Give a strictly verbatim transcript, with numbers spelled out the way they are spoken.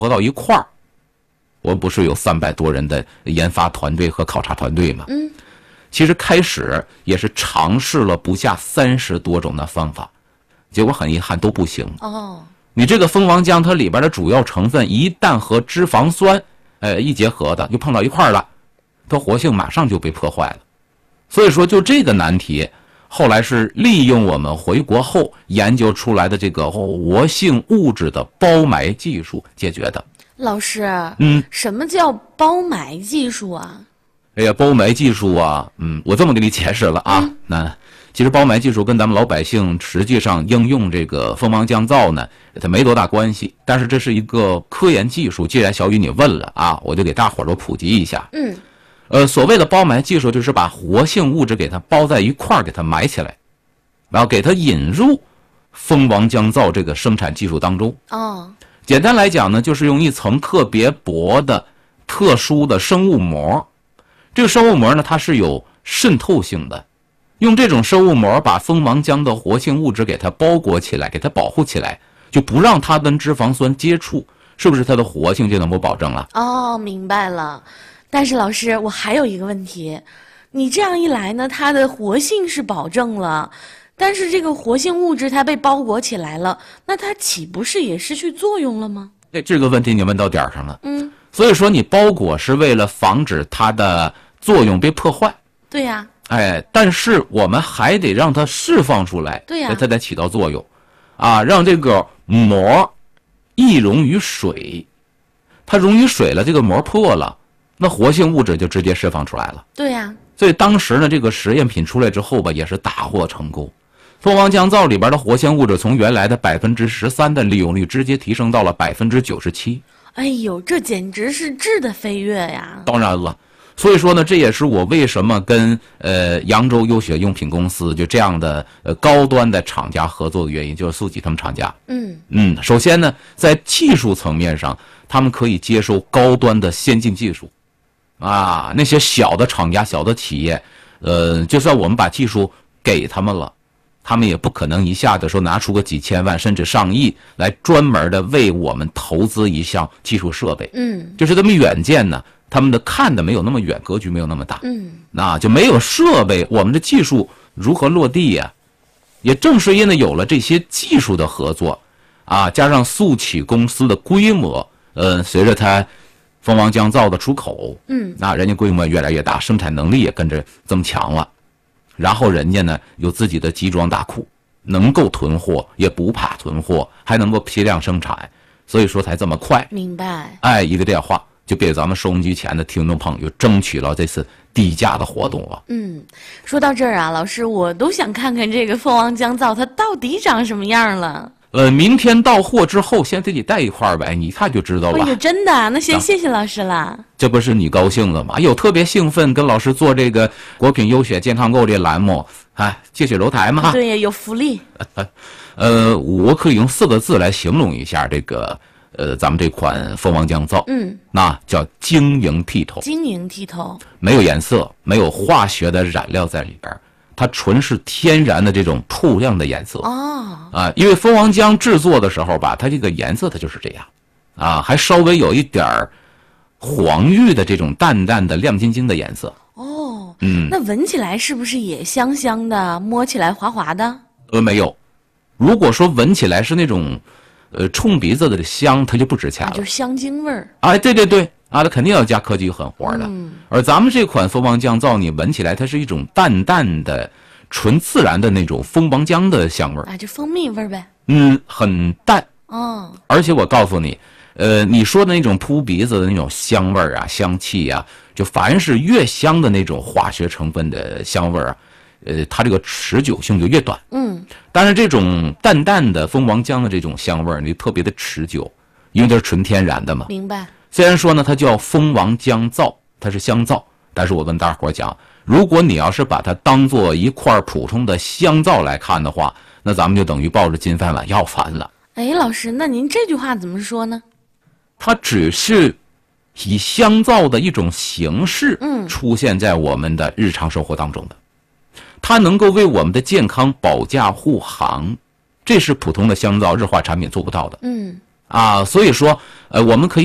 合到一块儿，我们不是有三百多人的研发团队和考察团队吗？ 嗯， 其实开始也是尝试了不下三十多种的方法，结果很遗憾都不行。 哦， 你这个蜂王浆它里边的主要成分一旦和脂肪酸，呃，一结合的就碰到一块儿了，它活性马上就被破坏了。所以说，就这个难题，后来是利用我们回国后研究出来的这个活性物质的包埋技术解决的。 老师， 嗯， 什么叫包埋技术啊？ 哎呀，包埋技术啊，嗯，我这么给你解释了啊。嗯、那其实包埋技术跟咱们老百姓实际上应用这个蜂王浆皂呢，它没多大关系。但是这是一个科研技术，既然小雨你问了啊，我就给大伙儿都普及一下。 嗯， 呃，所谓的包埋技术，就是把活性物质给它包在一块儿，给它埋起来，然后给它引入蜂王浆皂这个生产技术当中。 哦， 简单来讲呢，就是用一层特别薄的、特殊的生物膜。这个生物膜呢，它是有渗透性的，用这种生物膜把蜂王浆的活性物质给它包裹起来，给它保护起来，就不让它跟脂肪酸接触，是不是它的活性就能够保证了？ 哦，明白了。但是老师，我还有一个问题，你这样一来呢，它的活性是保证了，但是这个活性物质它被包裹起来了，那它岂不是也失去作用了吗？ 这这个问题你问到点儿上了。 嗯， 所以说你包裹是为了防止它的作用被破坏。 对呀。 哎，但是我们还得让它释放出来， 对呀， 它才起到作用，啊，让这个膜易溶于水，它溶于水了，这个膜破了，那活性物质就直接释放出来了。 对呀， 所以当时呢，这个实验品出来之后吧，也是大获成功。蜂王浆皂里边的活性物质从原来的百分之十三的利用率直接提升到了百分之九十七。 哎呦，这简直是质的飞跃呀！ 当然了。所以说呢，这也是我为什么跟呃扬州优血用品公司就这样的呃高端的厂家合作的原因，就是速记他们厂家。 嗯嗯，首先呢，在技术层面上，他们可以接受高端的先进技术，啊，那些小的厂家、小的企业，呃，就算我们把技术给他们了，他们也不可能一下子说拿出个几千万甚至上亿来专门的为我们投资一项技术设备。 嗯， 就是这么远见呢。他们的看的没有那么远，格局没有那么大， 嗯， 那就没有设备，我们的技术如何落地呀、啊？也正是因为有了这些技术的合作，啊，加上速起公司的规模，呃，随着它蜂王浆皂的出口， 嗯， 那人家规模越来越大，生产能力也跟着增强了，然后人家呢有自己的集装大库，能够囤货，也不怕囤货，还能够批量生产，所以说才这么快。 明白。 哎，一个电话。就给咱们收音机前的听众朋友争取了这次低价的活动了。 嗯，说到这儿啊，老师，我都想看看这个蜂王浆皂它到底长什么样了。 呃，明天到货之后，先给你带一块呗，你一看就知道了。 哎呦，真的？那先谢谢老师了。啊、 这不是你高兴了吗？有特别兴奋，跟老师做这个国品优选健康购这栏目，哎，借血楼台嘛。 对，有福利。 呃，我可以用四个字来形容一下这个。呃，咱们这款蜂王浆皂， 嗯， 那叫晶莹剔透， 晶莹剔透， 没有颜色，没有化学的染料在里边，它纯是天然的这种透亮的颜色。 哦， 啊，因为蜂王浆制作的时候吧，它这个颜色它就是这样，啊，还稍微有一点黄玉的这种淡淡的亮晶晶的颜色。 哦， 嗯， 那闻起来是不是也香香的，摸起来滑滑的？ 呃，没有，如果说闻起来是那种。呃，冲鼻子的香，它就不值钱了， 就是香精味儿。 哎，对对对，啊，它肯定要加科技狠活的。 嗯， 而咱们这款蜂王浆皂，你闻起来它是一种淡淡的、纯自然的那种蜂王浆的香味儿， 啊，就蜂蜜味儿呗。 嗯，很淡。 哦， 而且我告诉你，呃，你说的那种扑鼻子的那种香味儿啊、香气啊，就凡是越香的那种化学成分的香味儿啊。呃，它这个持久性就越短。 嗯， 但是这种淡淡的蜂王浆的这种香味儿，你特别的持久，因为它是纯天然的嘛。 明白。 虽然说呢，它叫蜂王浆皂，它是香皂，但是我跟大伙儿讲，如果你要是把它当做一块普通的香皂来看的话，那咱们就等于抱着金饭碗要饭了。 哎，老师，那您这句话怎么说呢？ 它只是以香皂的一种形式， 嗯， 出现在我们的日常生活当中的。它能够为我们的健康保驾护航，这是普通的香皂日化产品做不到的。 嗯， 啊。所以说，呃，我们可以